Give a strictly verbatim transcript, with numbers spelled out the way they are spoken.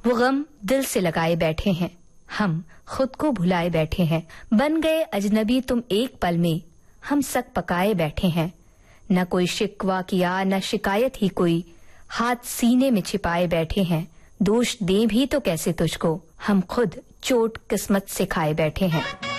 वो गम दिल से लगाए बैठे हैं, हम खुद को भुलाए बैठे हैं। बन गए अजनबी तुम एक पल में, हम सक पकाए बैठे हैं। न कोई शिकवा किया न शिकायत ही कोई, हाथ सीने में छिपाए बैठे हैं। दोष दें भी तो कैसे तुझको, हम खुद चोट किस्मत से खाए बैठे हैं।